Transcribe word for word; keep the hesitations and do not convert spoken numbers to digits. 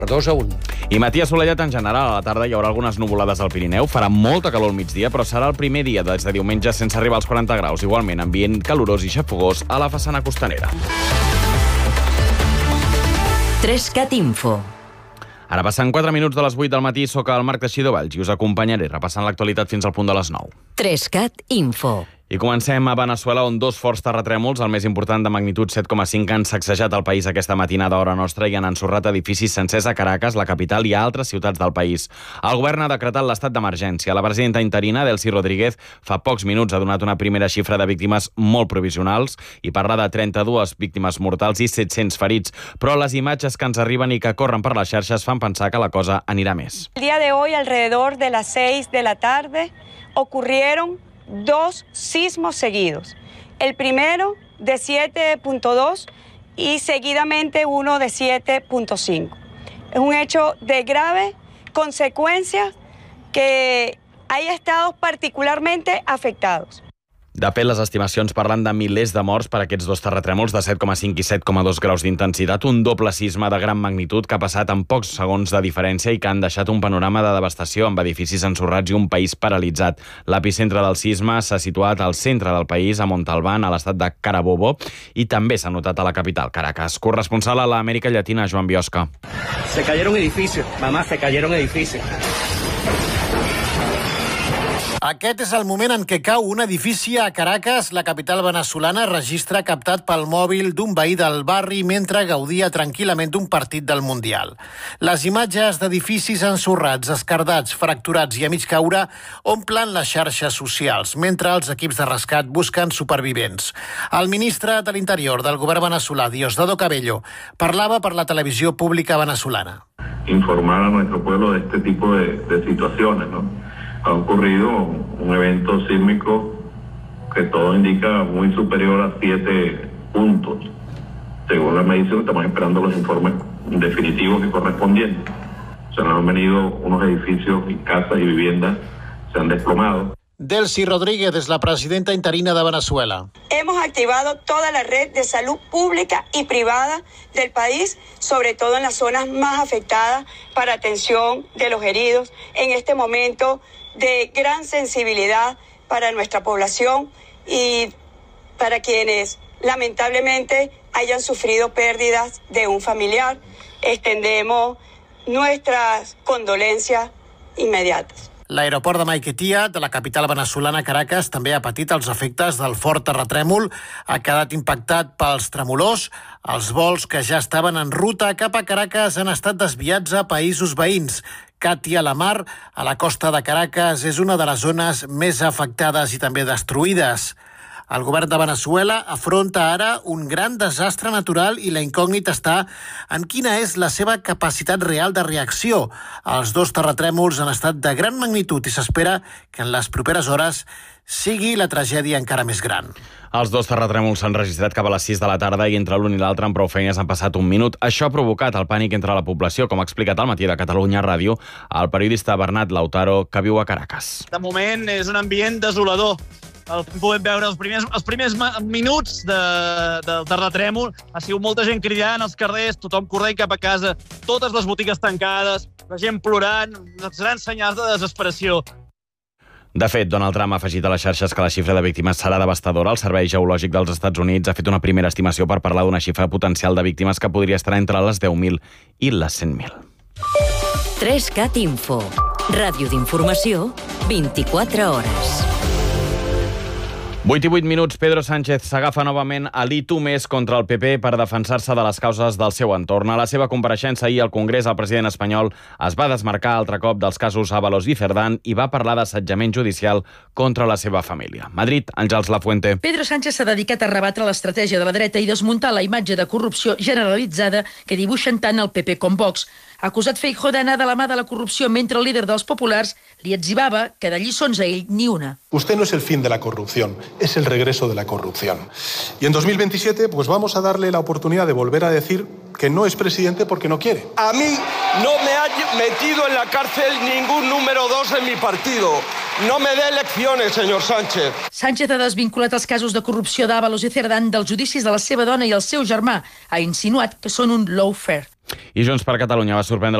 dos a un. I matí assolellat en general. A la tarda hi haurà algunes nuvolades al Pirineu. Farà molta calor al migdia, però serà el primer dia des de diumenge sense arribar als quaranta graus. Igualment, ambient calorós i xafogós a la façana costanera. Trescat Info. Ara passen quatre minuts de les vuit del matí, soc al Marc Teixidor Valls i us acompanyaré repassant l'actualitat fins al punt de les nou. Trescat Info. I comencem a Veneçuela, on dos forts terratrèmols, el més important de magnitud set coma cinc, han sacsejat el país aquesta matinada a hora nostra i han ensorrat edificis sencers a Caracas, la capital, i a altres ciutats del país. El govern ha decretat l'estat d'emergència. La presidenta interina, Delcy Rodríguez, fa pocs minuts ha donat una primera xifra de víctimes molt provisionals i parla de trenta-dues víctimes mortals i set-cents ferits. Però les imatges que ens arriben i que corren per les xarxes fan pensar que la cosa anirà més. El día de hoy, alrededor de las seis de la tarde, ocurrieron dos sismos seguidos. El primero de siete punto dos y seguidamente uno de siete punto cinco. Es un hecho de grave consecuencia que hay estados particularmente afectados. De fet, les estimacions parlen de milers de morts per aquests dos terratrèmols de set coma cinc i set coma dos graus d'intensitat, un doble sisme de gran magnitud que ha passat en pocs segons de diferència i que han deixat un panorama de devastació amb edificis ensorrats i un país paralitzat. L'epicentre del sisme s'ha situat al centre del país, a Montalbán, a l'estat de Carabobo, i també s'ha notat a la capital, Caracas. Corresponsal a l'Amèrica Llatina, Joan Biosca. Se cayeron edificios, mamá, se cayeron edificios. Aquest és el moment en què cau un edifici a Caracas. La capital veneçolana registra captat pel mòbil d'un veí del barri mentre gaudia tranquil·lament d'un partit del Mundial. Les imatges d'edificis ensorrats, esquerdats, fracturats i a mig caure omplen les xarxes socials, mentre els equips de rescat busquen supervivents. El ministre de l'Interior del govern veneçolà, Diosdado Cabello, parlava per la televisió pública veneçolana. Informar a nuestro pueblo de este tipo de, de situaciones, ¿no? Ha ocurrido un evento sísmico que todo indica muy superior a siete puntos. Según la medición, estamos esperando los informes definitivos y correspondientes. Se nos han venido unos edificios y casas y viviendas, se han desplomado. Delcy Rodríguez es la presidenta interina de Venezuela. Hemos activado toda la red de salud pública y privada del país, sobre todo en las zonas más afectadas, para atención de los heridos en este momento de gran sensibilidad para nuestra población y para quienes lamentablemente hayan sufrido pérdidas de un familiar. Extendemos nuestras condolencias inmediatas. L'aeroport de Maiquetía, de la capital veneçolana Caracas, també ha patit els efectes del fort terratrèmol. Ha quedat impactat pels tremolors. Els vols que ja estaven en ruta cap a Caracas han estat desviats a països veïns. Katia Lamar, a la costa de Caracas, és una de les zones més afectades i també destruïdes. El govern de Veneçuela afronta ara un gran desastre natural i la incògnita està en quina és la seva capacitat real de reacció. Els dos terratrèmols han estat de gran magnitud i s'espera que en les properes hores sigui la tragèdia encara més gran. Els dos terratrèmols s'han registrat cap a les sis de la tarda i entre l'un i l'altre amb prou feines han passat un minut. Això ha provocat el pànic entre la població, com ha explicat al matí de Catalunya Ràdio el periodista Bernat Lautaro, que viu a Caracas. De moment és un ambient desolador. El que podem veure els primers, els primers minuts de, del terratrèmol ha sigut molta gent cridant als carrers, tothom corrent cap a casa, totes les botigues tancades, la gent plorant, grans senyals de desesperació. De fet, Donald Trump ha afegit a les xarxes que la xifra de víctimes serà devastadora. El Servei Geològic dels Estats Units ha fet una primera estimació per parlar d'una xifra potencial de víctimes que podria estar entre les deu mil i les cent mil. Trescat Info. Ràdio d'informació, vint-i-quatre hores. vuit i vuit minuts, Pedro Sánchez s'agafa novament a l'I Tu Més contra el P P per defensar-se de les causes del seu entorn. A la seva compareixença ahir al Congrés, el president espanyol es va desmarcar altre cop dels casos Ábalos i Cerdán i va parlar d'assetjament judicial contra la seva família. Madrid, Àngels Lafuente. Pedro Sánchez s'ha dedicat a rebatre l'estratègia de la dreta i desmuntar la imatge de corrupció generalitzada que dibuixen tant el P P com Vox. Ha acusat Feijóo d'anar de la mà de la corrupció mentre el líder dels populars li etzibava que de lliçons a ell ni una. Usted no es el fin de la corrupción, es el regreso de la corrupción. Y en dos mil veintisiete pues vamos a darle la oportunidad de volver a decir que no es presidente porque no quiere. A mí no me ha metido en la cárcel ningún número dos en mi partido. No me dé lecciones, señor Sánchez. Sánchez ha desvinculat els casos de corrupció d'Ábalos i Cerdán dels judicis de la seva dona i el seu germà. Ha insinuat que són un lawfare. I Junts per Catalunya va sorprendre